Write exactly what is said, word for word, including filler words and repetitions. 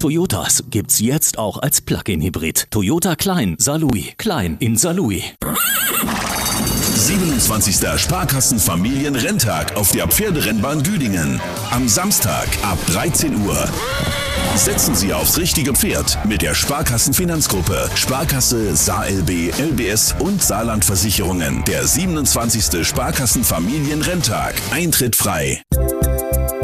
Toyotas gibt's jetzt auch als Plug-in-Hybrid. Toyota Klein Saarlouis. Klein in Saarlouis. siebenundzwanzigster Sparkassen-Familienrenntag auf der Pferderennbahn Düdingen. Am Samstag ab dreizehn Uhr. Setzen Sie aufs richtige Pferd mit der Sparkassen-Finanzgruppe. Sparkasse, SaarLB, L B S und Saarlandversicherungen. Der siebenundzwanzigste Sparkassen-Familienrenntag. Eintritt frei.